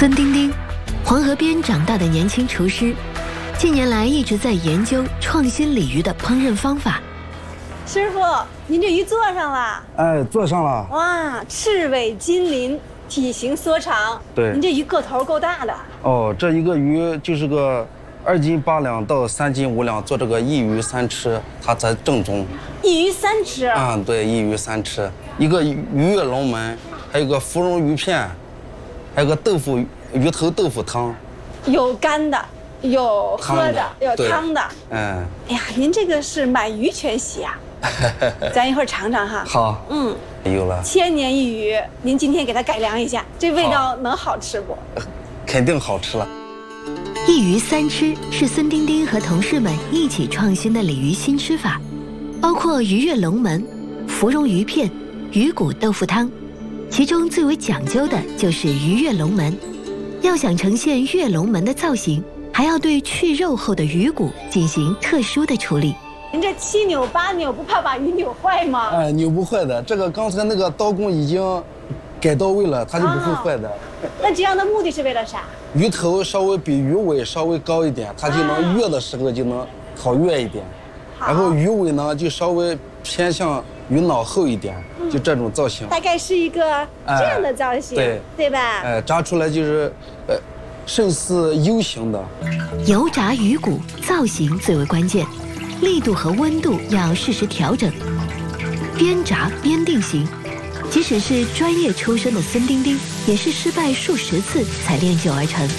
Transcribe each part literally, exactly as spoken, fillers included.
孙丁丁，黄河边长大的年轻厨师，近年来一直在研究创新鲤鱼的烹饪方法。 师傅，您这鱼做上了？ 哎，做上了。 哇，赤尾金鳞，体型缩长。 对， 您这鱼个头够大的。 哦，这一个鱼就是个二斤八两到三斤五两，做这个一鱼三吃，它才正宗。 一鱼三吃。 啊、嗯，对，一鱼三吃，一个鱼跃龙门，还有个芙蓉鱼片，还有个豆腐鱼头豆腐汤。 有干的，有喝的，有汤的。 嗯。 哎呀，您这个是满鱼全席啊！咱一会儿尝尝哈。 好。 嗯。 有了。 千年一鱼，您今天给它改良一下，这味道能好吃不？ 肯定好吃了。 一鱼三吃是孙丁丁和同事们一起创新的鲤鱼新吃法，包括鱼跃龙门、芙蓉鱼片、鱼骨豆腐汤。其中最为讲究的就是鱼跃龙门，要想呈现跃龙门的造型，还要对去肉后的鱼骨进行特殊的处理。 您这七扭八扭，不怕把鱼扭坏吗？ 哎，扭不坏的。这个刚才那个刀工已经改到位了，它就不会坏的。 哦、那这样的目的是为了啥？ 鱼头稍微比鱼尾稍微高一点，它就能跃的时候就能好跃一点。啊、然后鱼尾呢就稍微偏向鱼脑后一点，嗯、就这种造型。 大概是一个这样的造型，哎、对对吧？ 哎，炸出来就是呃，甚似 U 型的。 油炸鱼骨造型最为关键。力度和温度要适时调整，边炸边定型。即使是专业出身的孙丁丁，也是失败数十次才练就而成。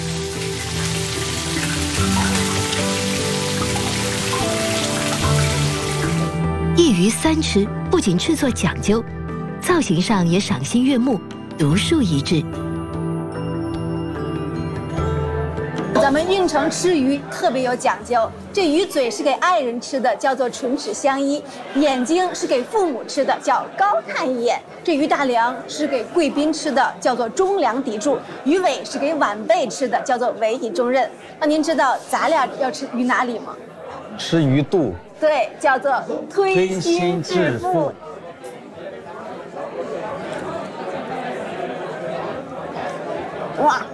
一鱼三吃不仅制作讲究，造型上也赏心悦目，独树一帜。 咱们运城吃鱼特别有讲究，这鱼嘴是给爱人吃的，叫做唇齿相依；眼睛是给父母吃的，叫高看一眼；这鱼大梁是给贵宾吃的，叫做中梁砥柱；鱼尾是给晚辈吃的，叫做委以重任。那您知道咱俩要吃鱼哪里吗？ 吃鱼肚。 对，叫做推心置腹。哇！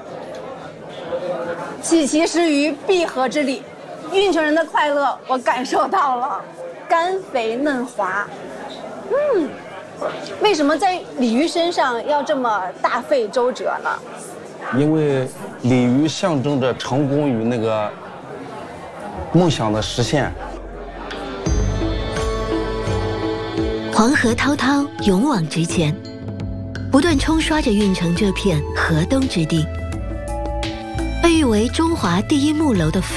喜其食鱼，必合之理。运城人的快乐，我感受到了，甘肥嫩滑。嗯，为什么在鲤鱼身上要这么大费周折呢？ 因为鲤鱼象征着成功与那个梦想的实现。 黄河滔滔，勇往直前，不断冲刷着运城这片河东之地。被誉为中华第一木楼的